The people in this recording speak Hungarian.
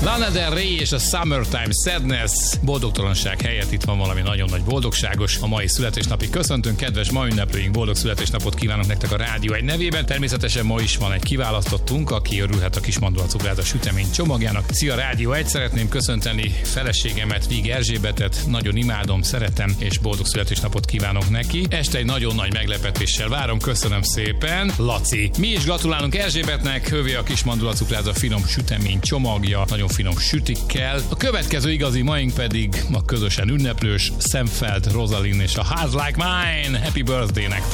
Lana Del Rey és a Summertime Sadness. Boldogtalanság helyett itt van valami nagyon nagy boldogságos. A mai születésnapi köszöntünk, kedves ma ünneplőink, boldog születésnapot kívánok nektek a Rádió 1 nevében. Természetesen ma is van egy kiválasztottunk, aki örülhet a kis mandulacukráza sütemény csomagjának. Szia Rádió 1, szeretném köszönteni feleségemet, Víg Erzsébetet, nagyon imádom, szeretem, és boldog születésnapot kívánok neki. Este egy nagyon nagy meglepetéssel várom, köszönöm szépen, Laci. Mi is gratulálunk Erzsébetnek, hövé a kis mandulacukráza finom sütemény csomagja, nagyon finom sütikkel. A következő igazi maink pedig a közösen ünneplős Szemfeld, Rosalind és a Heart Like Mine. Happy birthday-nek!